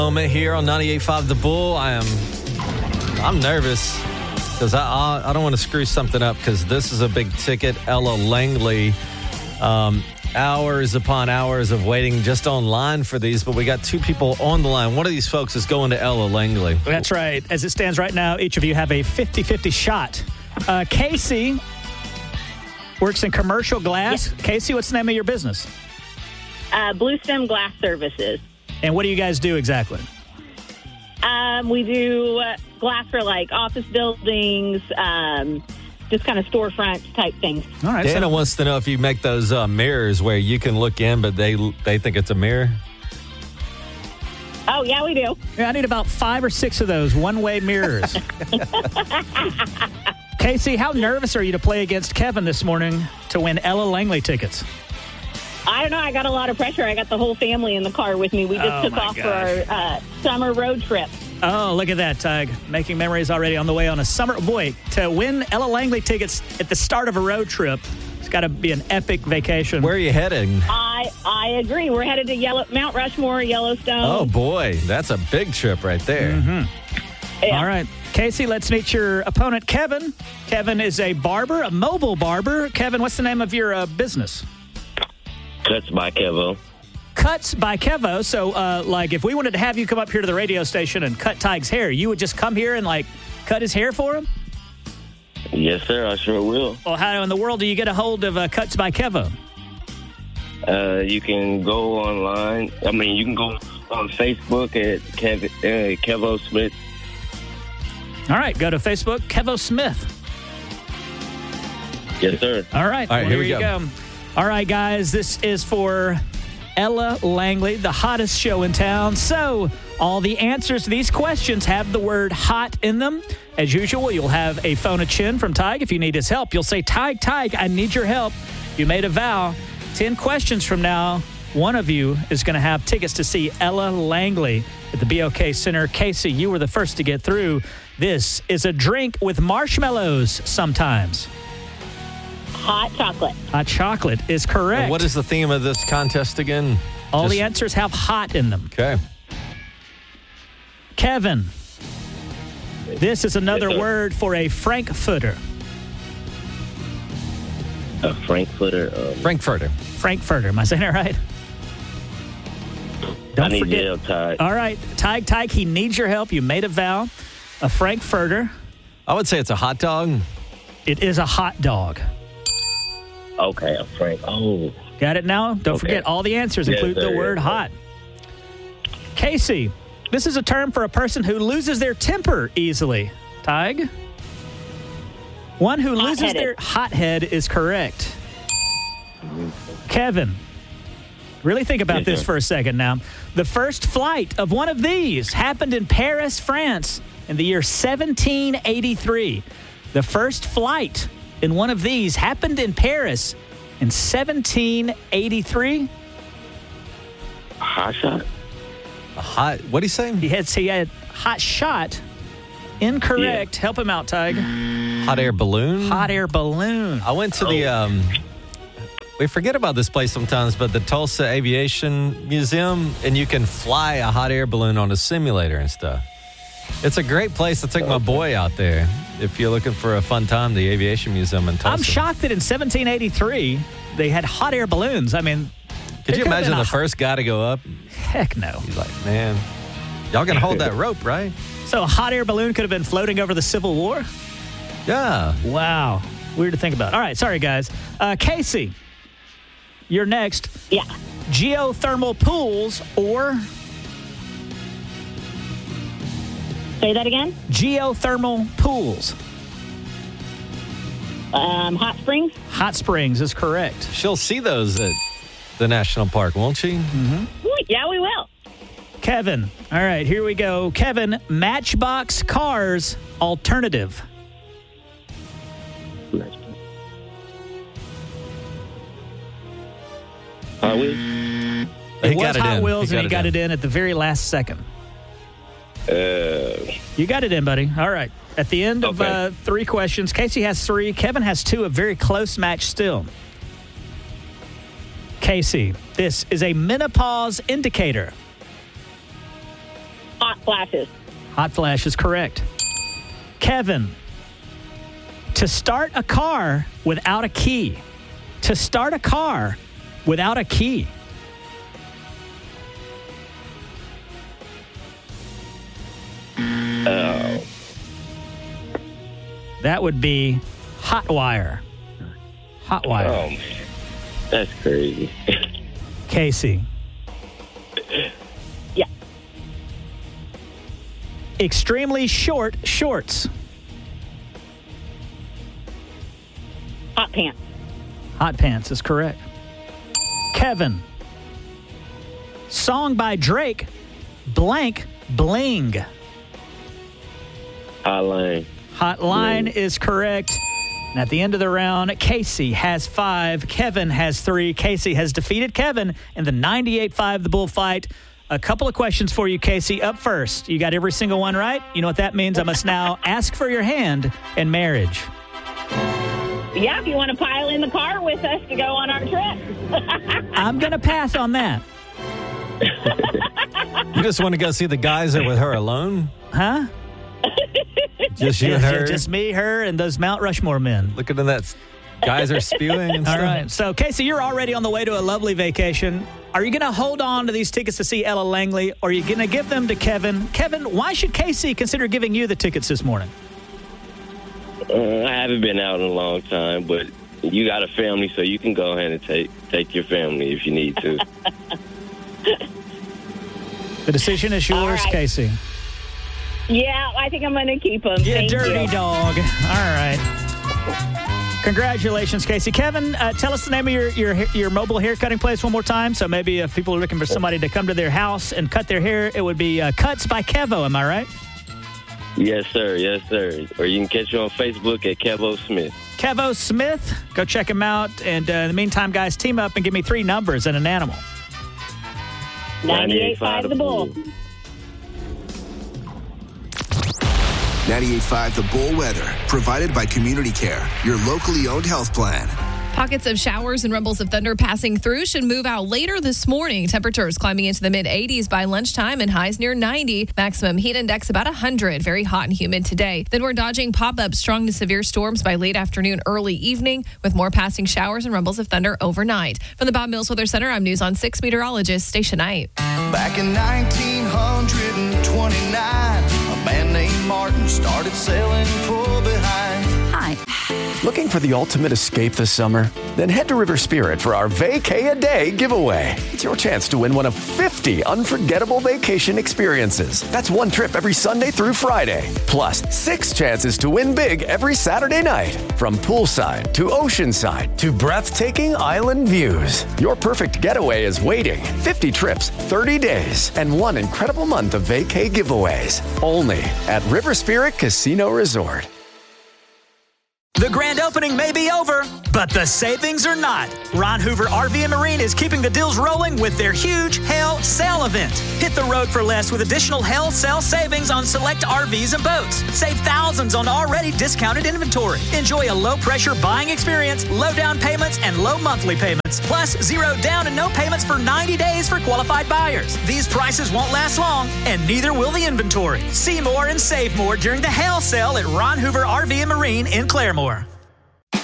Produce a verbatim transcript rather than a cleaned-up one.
Moment here on ninety-eight point five The Bull. I am, I'm nervous because I, I I don't want to screw something up because this is a big ticket. Ella Langley, um, hours upon hours of waiting just online for these, but we got two people on the line. One of these folks is going to Ella Langley. That's right. As it stands right now, each of you have a fifty-fifty shot. Uh, Casey works in commercial glass. Yeah. Casey, what's the name of your business? Uh, Blue Stem Glass Services. And what do you guys do exactly? Um, we do uh, glass for like office buildings, um, just kind of storefront type things. All right. Dana so- wants to know if you make those uh, mirrors where you can look in, but they they think it's a mirror. Oh, yeah, we do. Yeah, I need about five or six of those one-way mirrors. Casey, how nervous are you to play against Kevin this morning to win Ella Langley tickets? I don't know. I got a lot of pressure. I got the whole family in the car with me. We just Oh, took my off gosh. for our uh, summer road trip. Oh, look at that, Tig. Making memories already on the way on a summer. Boy, to win Ella Langley tickets at the start of a road trip, it's got to be an epic vacation. Where are you heading? I I agree. We're headed to Yellow, Mount Rushmore, Yellowstone. Oh, boy. That's a big trip right there. Mm-hmm. Yeah. All right. Casey, let's meet your opponent, Kevin. Kevin is a barber, a mobile barber. Kevin, what's the name of your uh, business? Cuts by Kevo. Cuts by Kevo. So, uh, like, if we wanted to have you come up here to the radio station and cut Tig's hair, you would just come here and, like, cut his hair for him? Yes, sir. I sure will. Well, how in the world do you get a hold of uh, Cuts by Kevo? Uh, you can go online. I mean, you can go on Facebook at Kev, uh, Kevo Smith. All right. Go to Facebook, Kevo Smith. Yes, sir. All right. All right, well, here we you go. All right, guys. This is for Ella Langley, the hottest show in town. So all the answers to these questions have the word hot in them. As usual, you'll have a phone a chin from Tig. If you need his help, you'll say, Tig, Tig, I need your help. You made a vow. Ten questions from now, one of you is going to have tickets to see Ella Langley at the B O K Center. Casey, you were the first to get through. This is a drink with marshmallows sometimes. Hot chocolate. Hot chocolate is correct. And what is the theme of this contest again? All Just- the answers have hot in them. Okay. Kevin, this is another Yes, sir. word for a Frankfurter. A Frankfurter. Um, Frankfurter. Frankfurter. Am I saying it right? Don't I need forget. your help, Todd. All right. Tig, Tig, he needs your help. You made a vow. A Frankfurter. I would say it's a hot dog. It is a hot dog. Okay, a Frank. Oh, Got it now? Don't Okay. forget, all the answers Yes, include the sir. word hot. Casey, this is a term for a person who loses their temper easily. Tig? One who loses Hot-headed. their hothead is correct. Kevin, really think about Yes, this sir. for a second now. The first flight of one of these happened in Paris, France in the year seventeen eighty-three. The first flight in one of these happened in Paris in seventeen eighty-three. hot shot. A hot, what do you say? He had, he had hot shot. Incorrect. Help him out, Tig. Hot air balloon? Hot air balloon. I went to the, um, we forget about this place sometimes, but the Tulsa Aviation Museum, and you can fly a hot air balloon on a simulator and stuff. It's a great place to take my boy out there if you're looking for a fun time, the Aviation Museum in Tulsa. I'm shocked that in seventeen eighty-three they had hot air balloons. I mean, Could there you could've imagine been the a- first guy to go up? Heck no. He's like, man, y'all can hold that rope, right? So a hot air balloon could have been floating over the Civil War? Yeah. Wow. Weird to think about. All right, sorry, guys. Uh, Casey, you're next. Yeah. Geothermal pools or Say that again. geothermal pools. Um, hot springs. Hot springs is correct. She'll see those at the national park, won't she? Ooh, yeah, we will. Kevin. All right, here we go. Kevin, Matchbox Cars alternative. Hot Wheels. He It was got it Hot in. Wheels, He and he got it in at the very last second. Uh, You got it in, buddy. All right. At the end of Okay. uh, three questions, Casey has three. Kevin has two. A very close match still. Casey, this is a menopause indicator. flashes. Hot flash is correct. Kevin, to start a car without a key. To start a car without a key. Oh. That would be hot wire. Hot wire. Oh, man. That's crazy. Casey. Yeah. Extremely short shorts. Hot pants. Hot pants is correct. Kevin. Song by Drake, blank bling. Hotline. Hotline Bling. is correct. And at the end of the round, Casey has five. Kevin has three. Casey has defeated Kevin in the ninety-eight five The Bullfight. A couple of questions for you, Casey. Up first, you got every single one right. You know what that means? I must now ask for your hand in marriage. Yeah, if you want to pile in the car with us to go on our trip. I'm going to pass on that. You just want to go see the geyser with her alone? Huh? Just you and her? Just me, her, and those Mount Rushmore men. Looking at that geyser spewing and All stuff. right. So, Casey, you're already on the way to a lovely vacation. Are you going to hold on to these tickets to see Ella Langley, or are you going to give them to Kevin? Kevin, why should Casey consider giving you the tickets this morning? Uh, I haven't been out in a long time, but you got a family, so you can go ahead and take take your family if you need to. The decision is yours, All right. Casey. Yeah, I think I'm going to keep them. You Thank dirty you. dog. All right. Congratulations, Casey. Kevin, uh, tell us the name of your, your your mobile hair cutting place one more time. So maybe if people are looking for somebody to come to their house and cut their hair, it would be uh, Cuts by Kevo. Am I right? Yes, sir. Yes, sir. Or you can catch you on Facebook at Kevo Smith. Kevo Smith. Go check him out. And uh, in the meantime, guys, team up and give me three numbers and an animal. ninety-eight five The Bull. ninety-eight five The Bull weather, provided by Community Care, your locally owned health plan. Pockets of showers and rumbles of thunder passing through should move out later this morning. Temperatures climbing into the mid eighties by lunchtime and highs near ninety. Maximum heat index about one hundred. Very hot and humid today. Then we're dodging pop-up strong to severe storms by late afternoon, early evening, with more passing showers and rumbles of thunder overnight. From the Bob Mills Weather Center, I'm News on six meteorologist Stacia Knight. Back in nineteen twenty-nine, a band named Martin started selling pull behind. Hi. Looking for the ultimate escape this summer? Then head to River Spirit for our Vacay a Day giveaway. It's your chance to win one of fifty unforgettable vacation experiences. That's one trip every Sunday through Friday. Plus, six chances to win big every Saturday night. From poolside to oceanside to breathtaking island views. Your perfect getaway is waiting. fifty trips, thirty days, and one incredible month of vacay giveaways. Only at River Spirit Casino Resort. The grand opening may be over, but the savings are not. Ron Hoover R V and Marine is keeping the deals rolling with their huge Hell Sale event. Hit the road for less with additional Hell Sale savings on select R Vs and boats. Save thousands on already discounted inventory. Enjoy a low-pressure buying experience, low down payments, and low monthly payments. Plus, zero down and no payments for ninety days for qualified buyers. These prices won't last long, and neither will the inventory. See more and save more during the Hell Sale at Ron Hoover R V and Marine in Claremore.